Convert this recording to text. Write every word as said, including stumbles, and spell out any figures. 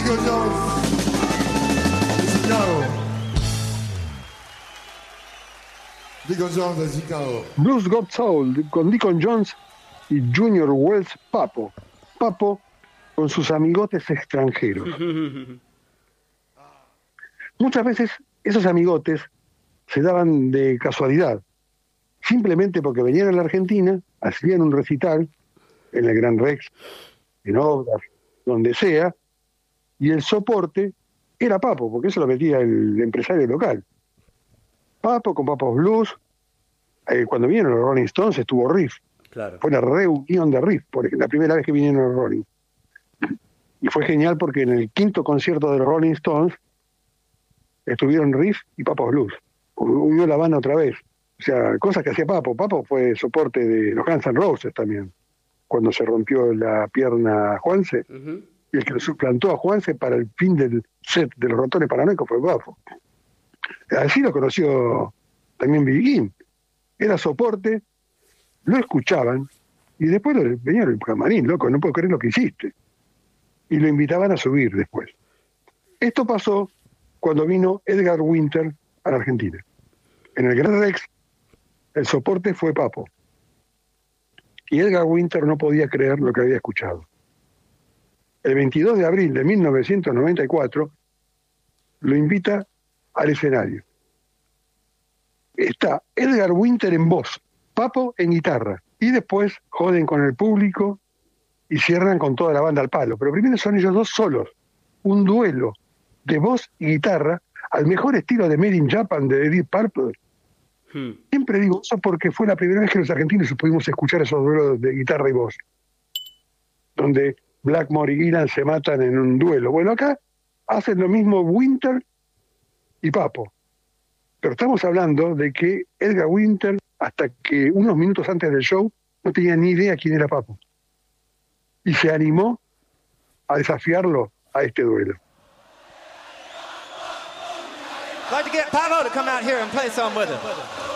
Deacon Jones de Chicago. Deacon Jones de Chicago. Blues Got Soul con Deacon Jones y Junior Wells Papo. Papo con sus amigotes extranjeros. Muchas veces esos amigotes se daban de casualidad, simplemente porque venían a la Argentina, hacían un recital en el Gran Rex, en Obras, donde sea, y el soporte era Papo, porque eso lo metía el empresario local. Papo con Papos Blues. Eh, cuando vinieron los Rolling Stones estuvo Riff. Claro. Fue una reunión de Riff, porque la primera vez que vinieron los Rolling. Y fue genial porque en el quinto concierto de los Rolling Stones estuvieron Riff y Papos Blues. Unió la banda otra vez. O sea, cosas que hacía Papo. Papo fue soporte de los Guns N' Roses también, cuando se rompió la pierna a Juanse. Uh-huh. Y el que lo suplantó a Juanse para el fin del set de los Ratones Paranoicos fue Papo. Así lo conoció también B B. King. Era soporte, lo escuchaban, y después lo, venía el camarín, loco, no puedo creer lo que hiciste. Y lo invitaban a subir después. Esto pasó cuando vino Edgar Winter a la Argentina. En el Gran Rex, el soporte fue Papo. Y Edgar Winter no podía creer lo que había escuchado. El veintidós de abril de mil novecientos noventa y cuatro, lo invita al escenario. Está Edgar Winter en voz, Papo en guitarra, y después joden con el público y cierran con toda la banda al palo. Pero primero son ellos dos solos, un duelo de voz y guitarra al mejor estilo de Made in Japan de Deep Purple. Hmm. Siempre digo eso porque fue la primera vez que los argentinos pudimos escuchar esos duelos de guitarra y voz, donde Blackmore y Gillan se matan en un duelo. Bueno, acá hacen lo mismo Winter y Papo. Pero estamos hablando de que Edgar Winter, hasta que unos minutos antes del show, no tenía ni idea quién era Papo. Y se animó a desafiarlo a este duelo. I'd like to get Papo to come out here and play some with us.